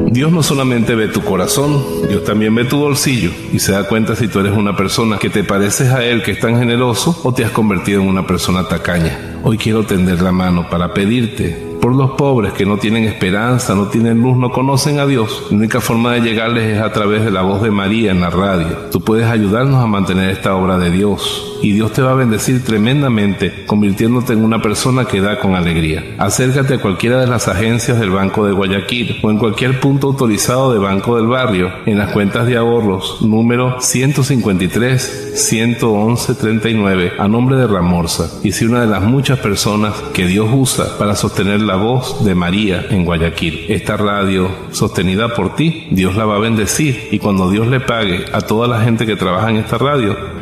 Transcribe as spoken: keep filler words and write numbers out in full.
Dios no solamente ve tu corazón, Dios también ve tu bolsillo y se da cuenta si tú eres una persona que te pareces a Él, que es tan generoso, o te has convertido en una persona tacaña. Hoy quiero tender la mano para pedirte por los pobres que no tienen esperanza, no tienen luz, no conocen a Dios. La única forma de llegarles es a través de la voz de María en la radio. Tú puedes ayudarnos a mantener esta obra de Dios y Dios te va a bendecir tremendamente, convirtiéndote en una persona que da con alegría. Acércate a cualquiera de las agencias del Banco de Guayaquil o en cualquier punto autorizado de Banco del Barrio en las cuentas de ahorros número ciento cincuenta y tres, ciento once, treinta y nueve a nombre de Ramorza, y si una de las muchas personas que Dios usa para sostener la voz de María en Guayaquil. Esta radio sostenida por ti, Dios la va a bendecir, y cuando Dios le pague a toda la gente que trabaja en esta radio,